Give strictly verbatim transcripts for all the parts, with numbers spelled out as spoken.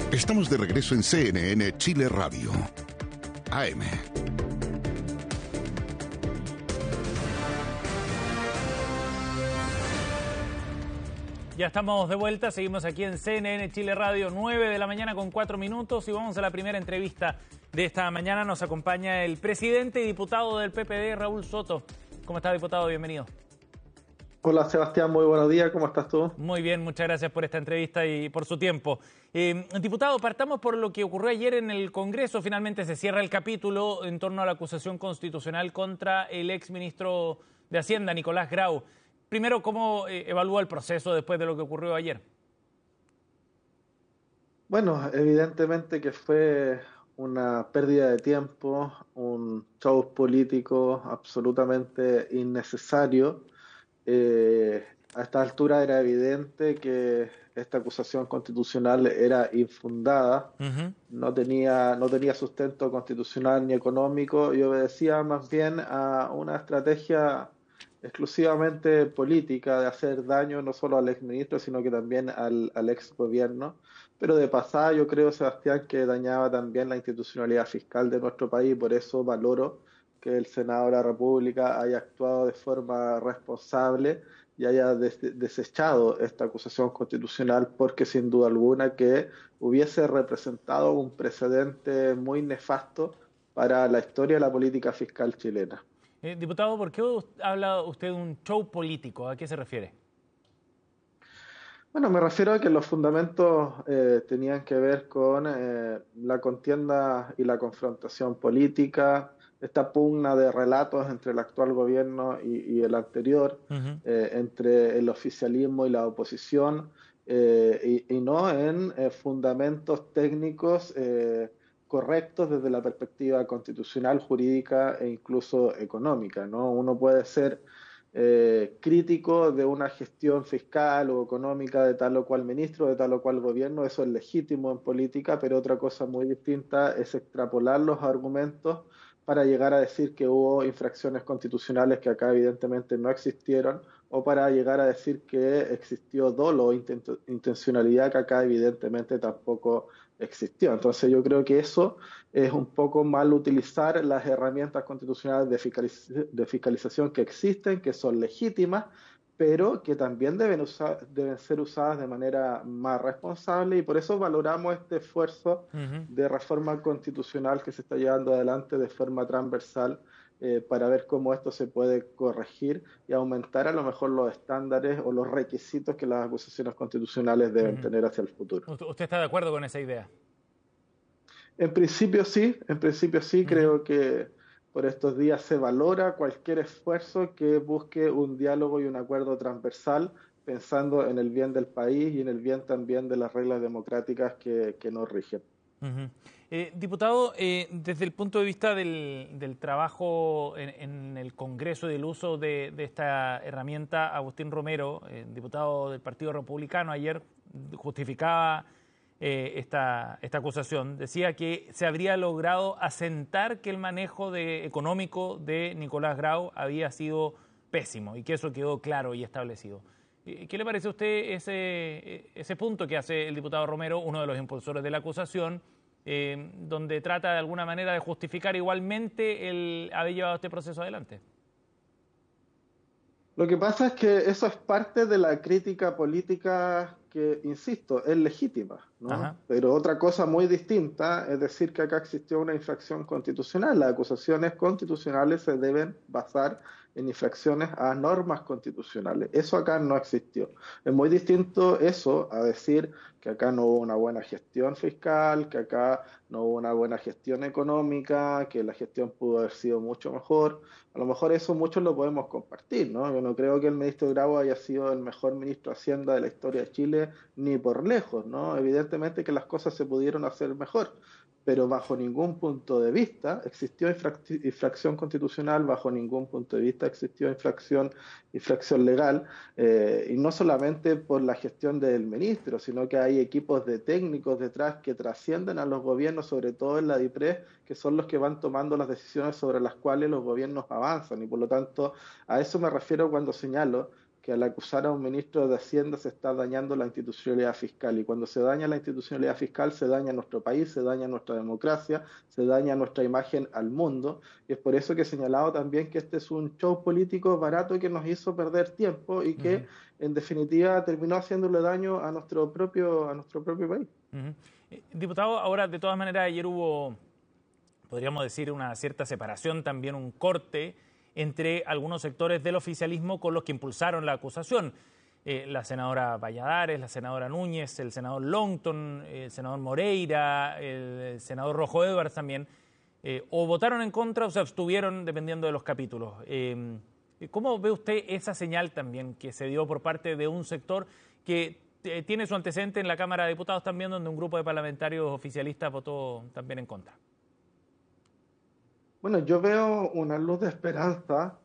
Estamos de regreso en C N N Chile Radio. A M. Ya estamos de vuelta, seguimos aquí en C N N Chile Radio, nueve de la mañana con cuatro minutos y vamos a la primera entrevista de esta mañana. Nos acompaña el presidente y diputado del P P D, Raúl Soto. ¿Cómo está, diputado? Bienvenido. Hola, Sebastián, muy buenos días, ¿cómo estás tú? Muy bien, muchas gracias por esta entrevista y por su tiempo. Eh, diputado, partamos por lo que ocurrió ayer en el Congreso. Finalmente se cierra el capítulo en torno a la acusación constitucional contra el exministro de Hacienda, Nicolás Grau. Primero, ¿cómo eh, evalúa el proceso después de lo que ocurrió ayer? Bueno, evidentemente que fue una pérdida de tiempo, un show político absolutamente innecesario. Eh, a esta altura era evidente que esta acusación constitucional era infundada, uh-huh. no tenía, no tenía sustento constitucional ni económico y obedecía más bien a una estrategia exclusivamente política de hacer daño no solo al exministro, sino que también al, al ex gobierno. Pero de pasada yo creo, Sebastián, que dañaba también la institucionalidad fiscal de nuestro país, por eso valoro que el Senado de la República haya actuado de forma responsable y haya des- desechado esta acusación constitucional, porque sin duda alguna que hubiese representado un precedente muy nefasto para la historia de la política fiscal chilena. Eh, diputado, ¿por qué habla usted de un show político? ¿A qué se refiere? Bueno, me refiero a que los fundamentos eh, tenían que ver con eh, la contienda y la confrontación política, esta pugna de relatos entre el actual gobierno y, y el anterior, uh-huh. eh, entre el oficialismo y la oposición, eh, y, y no en eh, fundamentos técnicos eh, correctos desde la perspectiva constitucional, jurídica e incluso económica, ¿no? Uno puede ser eh, crítico de una gestión fiscal o económica de tal o cual ministro, de tal o cual gobierno, eso es legítimo en política, pero otra cosa muy distinta es extrapolar los argumentos para llegar a decir que hubo infracciones constitucionales que acá evidentemente no existieron, o para llegar a decir que existió dolo o intent- intencionalidad que acá evidentemente tampoco existió. Entonces yo creo que eso es un poco mal utilizar las herramientas constitucionales de, fiscaliz- de fiscalización que existen, que son legítimas, pero que también deben, usar, deben ser usadas de manera más responsable, y por eso valoramos este esfuerzo uh-huh. de reforma constitucional que se está llevando adelante de forma transversal eh, para ver cómo esto se puede corregir y aumentar a lo mejor los estándares o los requisitos que las acusaciones constitucionales deben uh-huh. tener hacia el futuro. ¿Usted está de acuerdo con esa idea? En principio sí, en principio sí, uh-huh. creo que por estos días se valora cualquier esfuerzo que busque un diálogo y un acuerdo transversal, pensando en el bien del país y en el bien también de las reglas democráticas que, que nos rigen. Uh-huh. Eh, diputado, eh, desde el punto de vista del, del trabajo en, en el Congreso y del uso de, de esta herramienta, Agustín Romero, eh, diputado del Partido Republicano, ayer justificaba Eh, esta, esta acusación, decía que se habría logrado asentar que el manejo de, económico de Nicolás Grau había sido pésimo y que eso quedó claro y establecido. ¿Qué le parece a usted ese, ese punto que hace el diputado Romero, uno de los impulsores de la acusación, eh, donde trata de alguna manera de justificar igualmente el haber llevado este proceso adelante? Lo que pasa es que eso es parte de la crítica política que, insisto, es legítima, ¿no? Ajá. Pero otra cosa muy distinta es decir que acá existió una infracción constitucional. Las acusaciones constitucionales se deben basar en infracciones a normas constitucionales. Eso acá no existió. Es muy distinto eso a decir que acá no hubo una buena gestión fiscal, que acá no hubo una buena gestión económica, que la gestión pudo haber sido mucho mejor. A lo mejor eso muchos lo podemos compartir, ¿no? Yo no creo que el ministro Grau haya sido el mejor ministro de Hacienda de la historia de Chile, ni por lejos, ¿no? Evidentemente que las cosas se pudieron hacer mejor, pero bajo ningún punto de vista existió infrac- infracción constitucional, bajo ningún punto de vista existió infracción, infracción legal, eh, y no solamente por la gestión del ministro, sino que hay equipos de técnicos detrás que trascienden a los gobiernos, sobre todo en la DIPRES, que son los que van tomando las decisiones sobre las cuales los gobiernos avanzan, y por lo tanto a eso me refiero cuando señalo que que al acusar a un ministro de Hacienda se está dañando la institucionalidad fiscal, y cuando se daña la institucionalidad fiscal se daña nuestro país, se daña nuestra democracia, se daña nuestra imagen al mundo, y es por eso que he señalado también que este es un show político barato que nos hizo perder tiempo y que uh-huh. en definitiva terminó haciéndole daño a nuestro propio, a nuestro propio país. Uh-huh. eh, diputado, ahora de todas maneras ayer hubo, podríamos decir, una cierta separación, también un corte entre algunos sectores del oficialismo con los que impulsaron la acusación. Eh, la senadora Valladares, la senadora Núñez, el senador Longton, el senador Moreira, el senador Rojo Edwards también, eh, o votaron en contra o se abstuvieron dependiendo de los capítulos. Eh, ¿Cómo ve usted esa señal también que se dio por parte de un sector que eh, tiene su antecedente en la Cámara de Diputados también, donde un grupo de parlamentarios oficialistas votó también en contra? Bueno, yo veo una luz de esperanza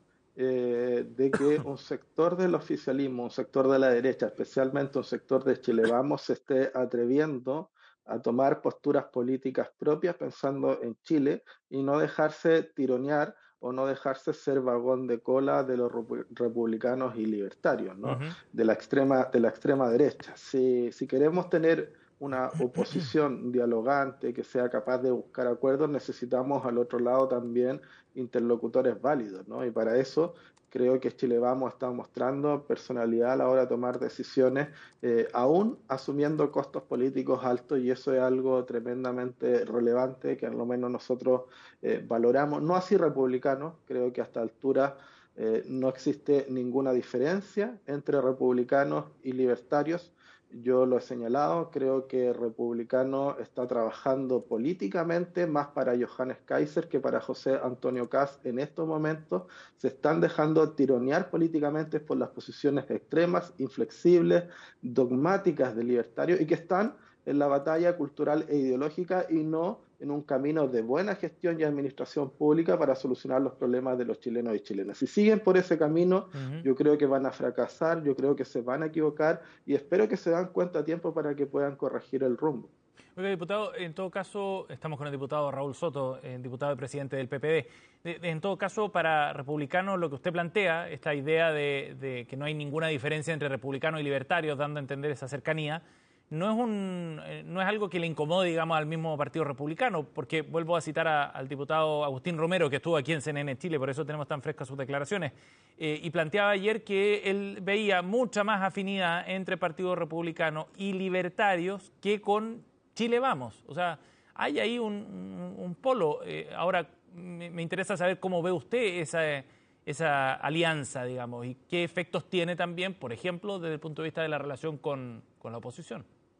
eh, de que un sector del oficialismo, un sector de la derecha, especialmente un sector de Chile Vamos, se esté atreviendo a tomar posturas políticas propias pensando en Chile y no dejarse tironear o no dejarse ser vagón de cola de los republicanos y libertarios, ¿no? Uh-huh. de la extrema, de la extrema derecha. Si, si queremos tener una oposición dialogante que sea capaz de buscar acuerdos, necesitamos al otro lado también interlocutores válidos, ¿no? Y para eso creo que Chile Vamos está mostrando personalidad a la hora de tomar decisiones, eh, aún asumiendo costos políticos altos, y eso es algo tremendamente relevante que al menos nosotros eh, valoramos. No así republicanos, creo que a esta altura eh, no existe ninguna diferencia entre republicanos y libertarios. Yo lo he señalado, creo que Republicano está trabajando políticamente más para Johannes Kaiser que para José Antonio Kast en estos momentos. Se están dejando tironear políticamente por las posiciones extremas, inflexibles, dogmáticas de libertarios, y que están en la batalla cultural e ideológica y no en un camino de buena gestión y administración pública para solucionar los problemas de los chilenos y chilenas. Si siguen por ese camino, uh-huh. yo creo que van a fracasar, yo creo que se van a equivocar, y espero que se dan cuenta a tiempo para que puedan corregir el rumbo. Oiga, diputado, en todo caso, estamos con el diputado Raúl Soto, eh, diputado y presidente del P P D. De, de, en todo caso, para republicanos, lo que usted plantea, esta idea de, de que no hay ninguna diferencia entre republicanos y libertarios, dando a entender esa cercanía, no es un no es algo que le incomode, digamos, al mismo Partido Republicano, porque vuelvo a citar a, al diputado Agustín Romero, que estuvo aquí en C N N Chile, por eso tenemos tan frescas sus declaraciones, eh, y planteaba ayer que él veía mucha más afinidad entre Partido Republicano y libertarios que con Chile Vamos. O sea, hay ahí un, un, un polo. Eh, ahora, me, me interesa saber cómo ve usted esa, esa alianza, digamos, y qué efectos tiene también, por ejemplo, desde el punto de vista de la relación con, con la oposición.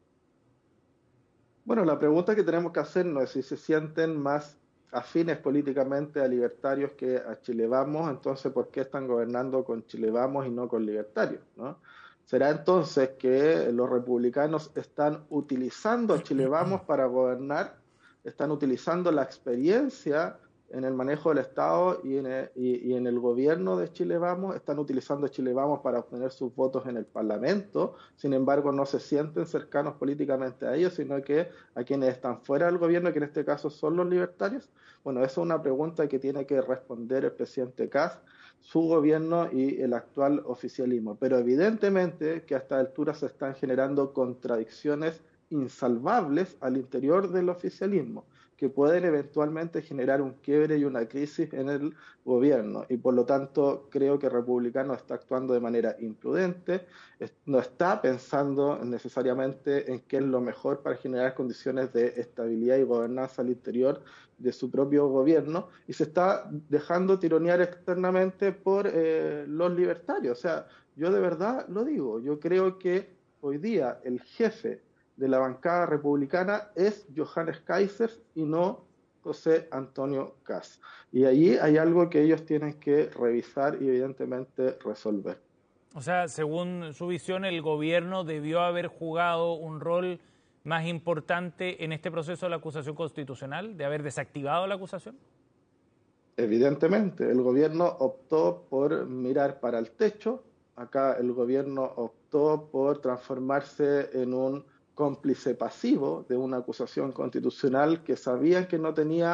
Bueno, la pregunta que tenemos que hacernos es si se sienten más afines políticamente a libertarios que a Chile Vamos, entonces ¿por qué están gobernando con Chile Vamos y no con libertarios, ¿no? ¿Será entonces que los republicanos están utilizando a Chile Vamos para gobernar? ¿Están utilizando la experiencia en el manejo del Estado y en el, y, y en el gobierno de Chile Vamos? ¿Están utilizando a Chile Vamos para obtener sus votos en el Parlamento? Sin embargo, no se sienten cercanos políticamente a ellos, sino que a quienes están fuera del gobierno, que en este caso son los libertarios. Bueno, esa es una pregunta que tiene que responder el presidente Kast, su gobierno y el actual oficialismo. Pero evidentemente que a esta altura se están generando contradicciones insalvables al interior del oficialismo, que pueden eventualmente generar un quiebre y una crisis en el gobierno, y por lo tanto creo que Republicano está actuando de manera imprudente, no está pensando necesariamente en qué es lo mejor para generar condiciones de estabilidad y gobernanza al interior de su propio gobierno, y se está dejando tironear externamente por eh, los libertarios. O sea, yo de verdad lo digo, yo creo que hoy día el jefe de la bancada republicana es Johannes Kaiser y no José Antonio Kast. Y allí hay algo que ellos tienen que revisar y evidentemente resolver. O sea, según su visión, el gobierno debió haber jugado un rol más importante en este proceso de la acusación constitucional, de haber desactivado la acusación. Evidentemente, el gobierno optó por mirar para el techo. Acá el gobierno optó por transformarse en un cómplice pasivo de una acusación constitucional que sabían que no tenía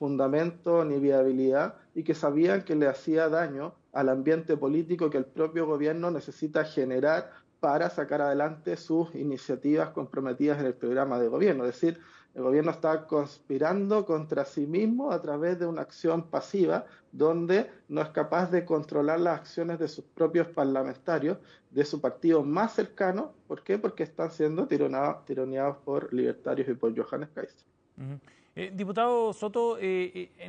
fundamento ni viabilidad y que sabían que le hacía daño al ambiente político que el propio gobierno necesita generar para sacar adelante sus iniciativas comprometidas en el programa de gobierno. Es decir, el gobierno está conspirando contra sí mismo a través de una acción pasiva donde no es capaz de controlar las acciones de sus propios parlamentarios, de su partido más cercano. ¿Por qué? Porque están siendo tironados, tironeados por libertarios y por Johannes Kaiser. Uh-huh. eh, diputado Soto, eh, eh,